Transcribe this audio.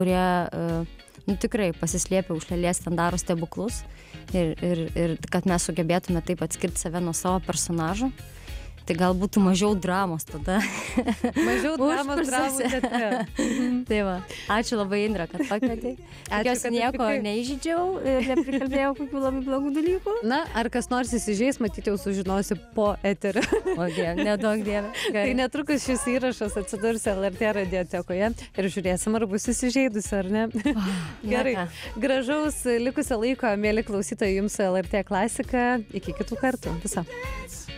kurie tikrai pasislėpę už lėlės ten daro stebuklus ir kad mes sugebėtume taip atskirti save nuo savo personažų. Tai gal būtų mažiau dramos tada. Mažiau dramos teatre. Tai va, ačiū labai, Indra, kad pakvietei. Tikiuosi nieko neįžydžiau ir neprikalbėjau kokių labai blogų dalykų. Na, ar kas nors įsižeis, matyti jau sužinosi po eterio. O Dieve, nedaug Dieve. Tai netrukus šis įrašas atsidurs LRT radiotekoje ir žiūrėsim, ar bus įsižeidusi, ar ne. Gerai, gražaus likusio laiko, mėly klausytojai, jums LRT klasika. Iki kitų kartų. Viso.